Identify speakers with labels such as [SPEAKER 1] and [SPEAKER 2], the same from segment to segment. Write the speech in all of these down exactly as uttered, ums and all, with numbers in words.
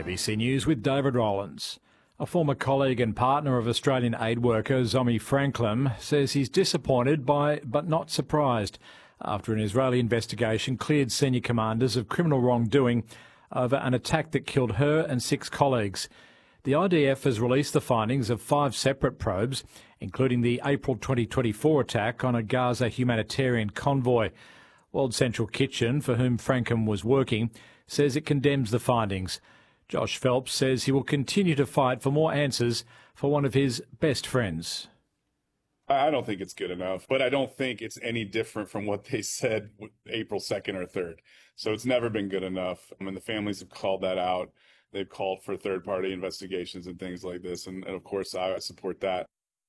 [SPEAKER 1] A B C News with David Rollins. A former colleague and partner of Australian aid worker Zomi Franklin says he's disappointed by but not surprised after an Israeli investigation cleared senior commanders of criminal wrongdoing over an attack that killed her and six colleagues. The I D F has released the findings of five separate probes, including the April twenty twenty-four attack on a Gaza humanitarian convoy. World Central Kitchen, for whom Franklin was working, says it condemns the findings. Josh Phelps says he will continue to fight for more answers for one of his best friends.
[SPEAKER 2] I don't think it's good enough, but I don't think it's any different from what they said April second or third. So it's never been good enough. I mean, the families have called that out. They've called for third-party investigations and things like this, and, and of course I support that.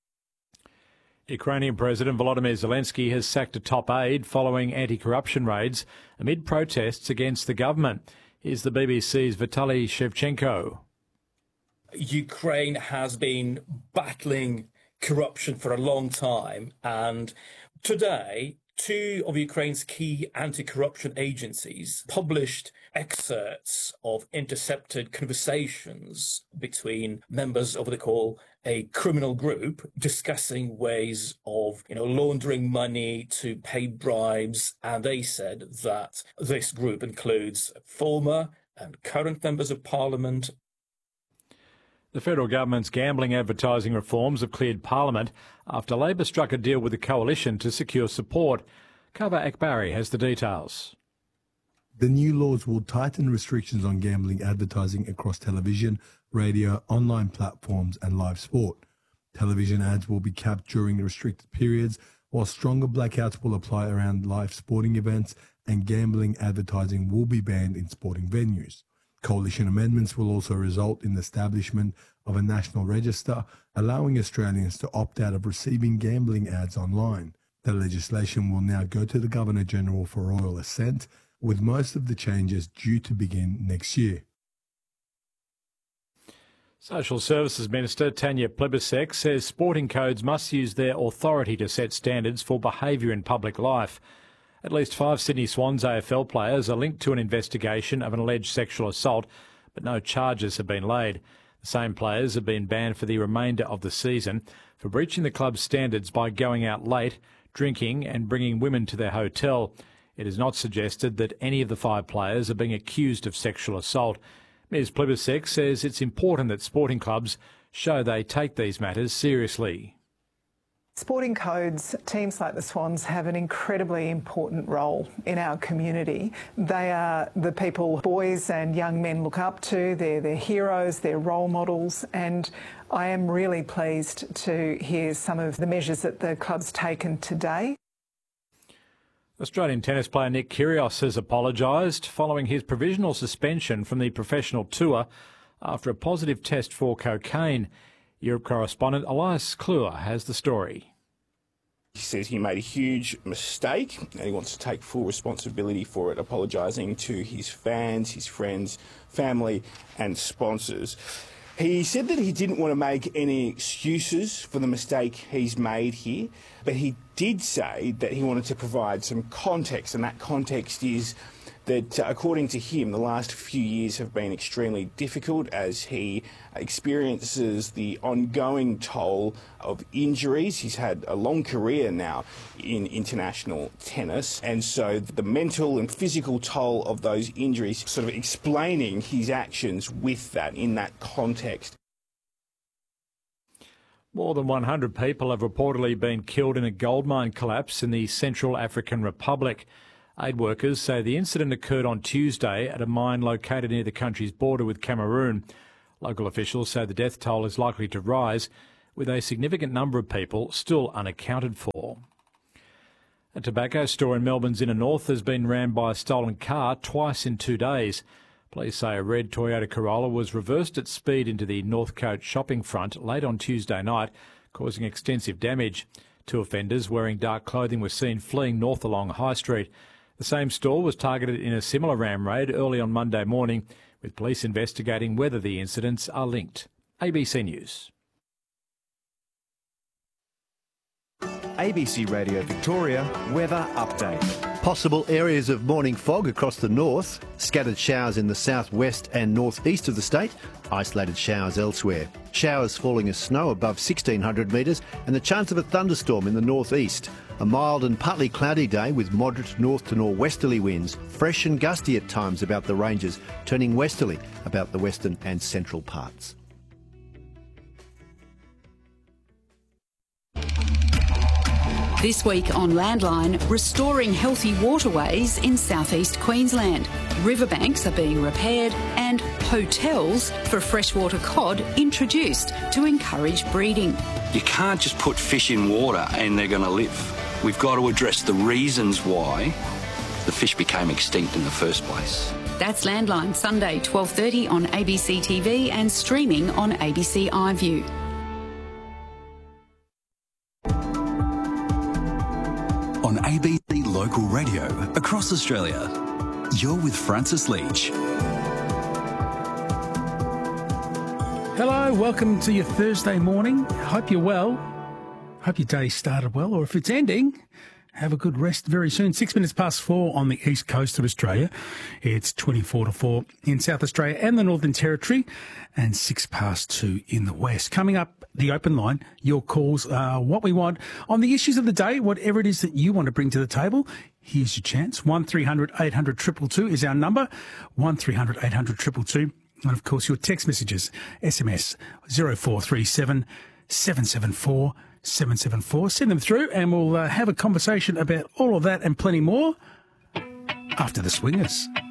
[SPEAKER 1] Ukrainian President Volodymyr Zelensky has sacked a top aide following anti-corruption raids amid protests against the government. Here's the B B C's Vitaly Shevchenko.
[SPEAKER 3] Ukraine has been battling corruption for a long time, and today two of Ukraine's key anti-corruption agencies published excerpts of intercepted conversations between members of what they call a criminal group discussing ways of, you know, laundering money to pay bribes. And they said that this group includes former and current members of parliament.
[SPEAKER 1] The federal government's gambling advertising reforms have cleared Parliament after Labor struck a deal with the coalition to secure support. Kava Akbari has the details.
[SPEAKER 4] The new laws will tighten restrictions on gambling advertising across television, radio, online platforms and live sport. Television ads will be capped during restricted periods, while stronger blackouts will apply around live sporting events, and gambling advertising will be banned in sporting venues. Coalition amendments will also result in the establishment of a national register, allowing Australians to opt out of receiving gambling ads online. The legislation will now go to the Governor-General for royal assent, with most of the changes due to begin next year.
[SPEAKER 1] Social Services Minister Tanya Plibersek says sporting codes must use their authority to set standards for behaviour in public life. At least five Sydney Swans A F L players are linked to an investigation of an alleged sexual assault, but no charges have been laid. The same players have been banned for the remainder of the season for breaching the club's standards by going out late, drinking and bringing women to their hotel. It is not suggested that any of the five players are being accused of sexual assault. Miz Plibersek says it's important that sporting clubs show they take these matters seriously.
[SPEAKER 5] Sporting codes, teams like the Swans have an incredibly important role in our community. They are the people boys and young men look up to. They're their heroes, they're role models, and I am really pleased to hear some of the measures that the club's taken today.
[SPEAKER 1] Australian tennis player Nick Kyrgios has apologised following his provisional suspension from the professional tour after a positive test for cocaine. Europe correspondent Elias Kluwer has the story.
[SPEAKER 6] He says he made a huge mistake and he wants to take full responsibility for it, apologising to his fans, his friends, family and sponsors. He said that he didn't want to make any excuses for the mistake he's made here, but he did say that he wanted to provide some context, and that context is that, uh, according to him, the last few years have been extremely difficult as he experiences the ongoing toll of injuries. He's had a long career now in international tennis, and so the mental and physical toll of those injuries, sort of explaining his actions with that, in that context.
[SPEAKER 1] More than one hundred people have reportedly been killed in a gold mine collapse in the Central African Republic. Aid workers say the incident occurred on Tuesday at a mine located near the country's border with Cameroon. Local officials say the death toll is likely to rise, with a significant number of people still unaccounted for. A tobacco store in Melbourne's inner north has been rammed by a stolen car twice in two days. Police say a red Toyota Corolla was reversed at speed into the Northcote shopping front late on Tuesday night, causing extensive damage. Two offenders wearing dark clothing were seen fleeing north along High Street. The same store was targeted in a similar ram raid early on Monday morning, with police investigating whether the incidents are linked. A B C News.
[SPEAKER 7] A B C Radio Victoria Weather Update. Possible areas of morning fog across the north, scattered showers in the southwest and northeast of the state, isolated showers elsewhere. Showers falling as snow above sixteen hundred metres and the chance of a thunderstorm in the northeast. A mild and partly cloudy day with moderate north to northwesterly winds, fresh and gusty at times about the ranges, turning westerly about the western and central parts.
[SPEAKER 8] This week on Landline, restoring healthy waterways in southeast Queensland. Riverbanks are being repaired and hotels for freshwater cod introduced to encourage breeding.
[SPEAKER 9] You can't just put fish in water and they're going to live. We've got to address the reasons why the fish became extinct in the first place.
[SPEAKER 8] That's Landline, Sunday, twelve thirty on A B C T V and streaming on A B C iView.
[SPEAKER 10] On A B C Local Radio across Australia, you're with Francis Leach.
[SPEAKER 11] Hello, welcome to your Thursday morning. Hope you're well. Hope your day started well, or if it's ending, have a good rest very soon. Six minutes past four on the east coast of Australia. It's twenty-four to four in South Australia and the Northern Territory, and six past two in the west. Coming up, the open line, your calls are what we want on the issues of the day, whatever it is that you want to bring to the table. Here's your chance. one three hundred eight hundred two two two is our number. one three hundred eight hundred two two two. And of course, your text messages, S M S zero four three seven seven seven four seven seven four. Send them through and we'll uh, have a conversation about all of that and plenty more after the Swingers.